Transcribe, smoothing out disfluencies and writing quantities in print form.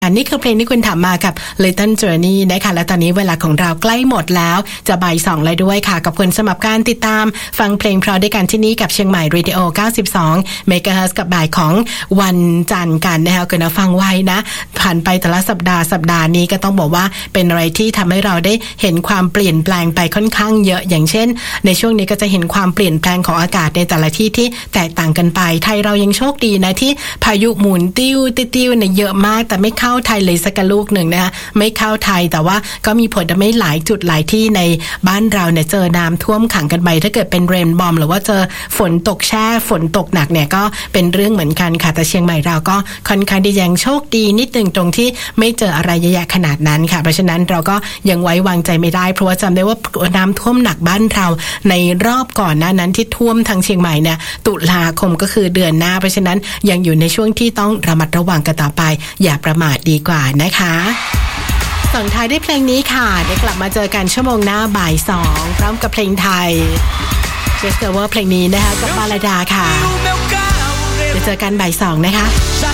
อันนี้คือเพลงที่คุณถามมากับ Little Journey นะคะและตอนนี้เวลาของเราใกล้หมดแล้วจะบ่าย2แล้วด้วยค่ะกับคุณสมัครการติดตามฟังเพลงเพราะด้วยกันที่นี่กับเชียงใหม่ Radio 92 MHz กับบ่ายของวันจันทร์กันนะคะคุณฟังไว้นะผ่านไปแต่ละสัปดาห์นี้ก็ต้องบอกว่าเป็นอะไรที่ทำให้เราได้เห็นความเปลี่ยนแปลงไปค่อนข้างเยอะอย่างเช่นในช่วงนี้ก็จะเห็นความเปลี่ยนแปลงของอากาศในแต่ละที่ที่แตกต่างกันไปไทยเรายังโชคดีนะที่พายุหมุนติ้วเนี่ยเยอะมากแต่ไม่เข้าไทยเลยสักลูกหนึ่งนะคะไม่เข้าไทยแต่ว่าก็มีผลทำให้หลายจุดหลายที่ในบ้านเราเนี่ยเจอน้ำท่วมขังกันไปถ้าเกิดเป็นเรนบอมหรือว่าเจอฝนตกแช่ฝนตกหนักเนี่ยก็เป็นเรื่องเหมือนกันค่ะแต่เชียงใหม่เราก็ค่อนข้างที่ยังโชคดีนิดนึงตรงที่ไม่เจออะไรแย่ๆขนาดนั้นค่ะเพราะฉะนั้นเราก็ยังไว้วางใจไม่ได้เพราะว่าจำได้ว่าน้ำท่วมหนักบ้านเราในรอบก่อนหน้านั้นที่ท่วมทางเชียงใหม่เนี่ยตุลาคมก็คือเดือนหน้าเพราะฉะนั้นยังอยู่ในช่วงที่ต้องระมัดระวังกันต่อไปอย่าประมาทดีกว่านะคะส่งท้ายด้วยเพลงนี้ค่ะเดี๋ยวกลับมาเจอกันชั่วโมงหน้าบ่าย2พร้อมกับเพลงไทยเจสเตอร์ว่าเพลงนี้นะคะกับปาลาดาค่ะเดี๋ยวเจอกันบ่าย2นะคะ